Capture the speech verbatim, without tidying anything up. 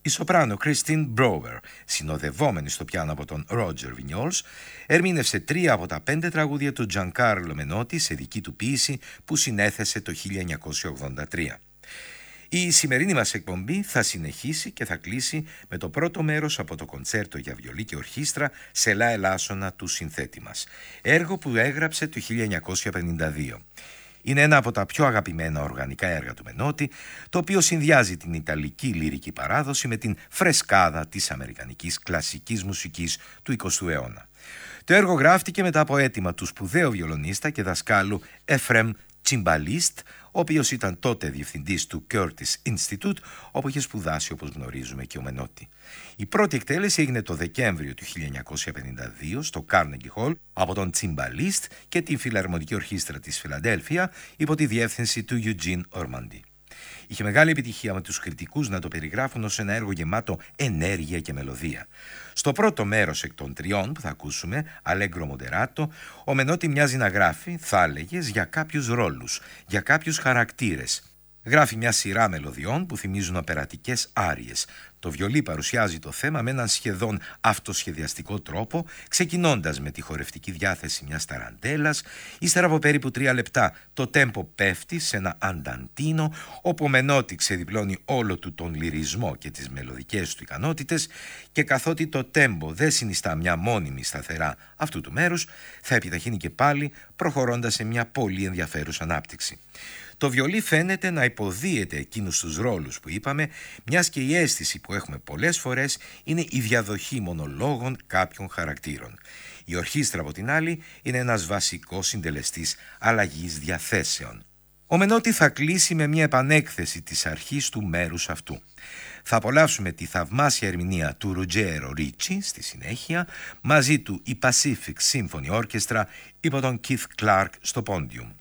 Η σοπράνο Christine Brower, συνοδευόμενη στο πιάνο από τον Roger Vignoles, ερμήνευσε τρία από τα πέντε τραγούδια του Giancarlo Menotti σε δική του ποίηση που συνέθεσε το χίλια εννιακόσια ογδόντα τρία. Η σημερινή μας εκπομπή θα συνεχίσει και θα κλείσει με το πρώτο μέρος από το κοντσέρτο για βιολί και ορχήστρα σε λα ελάσσονα του συνθέτη μας, έργο που έγραψε το χίλια εννιακόσια πενήντα δύο. Είναι ένα από τα πιο αγαπημένα οργανικά έργα του Μενότη, το οποίο συνδυάζει την ιταλική λυρική παράδοση με την φρεσκάδα της αμερικανικής κλασικής μουσικής του εικοστού αιώνα. Το έργο γράφτηκε μετά από αίτημα του σπουδαίου βιολονίστα και δασκάλου Εφρέμ Τσιμπαλίστ, ο οποίος ήταν τότε διευθυντής του Curtis Institute, όπου είχε σπουδάσει, όπως γνωρίζουμε, και ο Μενότη. Η πρώτη εκτέλεση έγινε το Δεκέμβριο του χίλια εννιακόσια πενήντα δύο στο Carnegie Hall από τον Τσιμπαλίστ και την Φιλαρμονική Ορχήστρα της Φιλαντέλφια υπό τη διεύθυνση του Eugene Ormandy. Είχε μεγάλη επιτυχία με τους κριτικούς να το περιγράφουν ως ένα έργο γεμάτο ενέργεια και μελωδία. Στο πρώτο μέρος εκ των τριών που θα ακούσουμε, Allegro Moderato, ο Μενότη μοιάζει να γράφει, θα έλεγες, για κάποιους ρόλους, για κάποιους χαρακτήρες. Γράφει μια σειρά μελωδιών που θυμίζουν οπερατικές άριες. Το βιολί παρουσιάζει το θέμα με έναν σχεδόν αυτοσχεδιαστικό τρόπο, ξεκινώντας με τη χορευτική διάθεση μιας ταραντέλας. Ύστερα από περίπου τρία λεπτά το τέμπο πέφτει σε ένα ανταντίνο, όπου ο Μενότη ξεδιπλώνει όλο του τον λυρισμό και τις μελωδικές του ικανότητες, και καθότι το τέμπο δεν συνιστά μια μόνιμη σταθερά αυτού του μέρους, θα επιταχύνει και πάλι, προχωρώντας σε μια πολύ ενδιαφέρουσα ανάπτυξη. Το βιολί φαίνεται να υποδίεται εκείνους τους ρόλους που είπαμε, μιας και η αίσθηση που έχουμε πολλές φορές είναι η διαδοχή μονολόγων κάποιων χαρακτήρων. Η ορχήστρα από την άλλη είναι ένας βασικός συντελεστής αλλαγής διαθέσεων. Ο Μενότη θα κλείσει με μια επανέκθεση της αρχής του μέρους αυτού. Θα απολαύσουμε τη θαυμάσια ερμηνεία του Ρουτζέρο Ρίτσι στη συνέχεια, μαζί του η Pacific Symphony Orchestra υπό τον Keith Clark στο πόντιουμ.